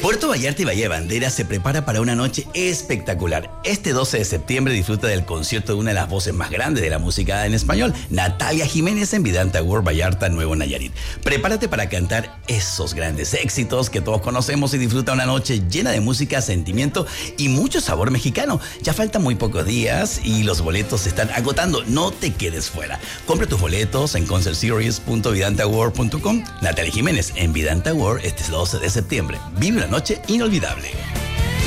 Puerto Vallarta y Bahía de Banderas se prepara para una noche espectacular. Este 12 de septiembre disfruta del concierto de una de las voces más grandes de la música en español, Natalia Jiménez, en Vidanta World Vallarta, Nuevo Nayarit. Prepárate para cantar esos grandes éxitos que todos conocemos y disfruta una noche llena de música, sentimiento y mucho sabor mexicano. Ya faltan muy pocos días y los boletos se están agotando. No te quedes fuera. Compra tus boletos en concertseries.vidantaworld.com. Natalia Jiménez en Vidanta World este 12 de septiembre. Vive una noche inolvidable.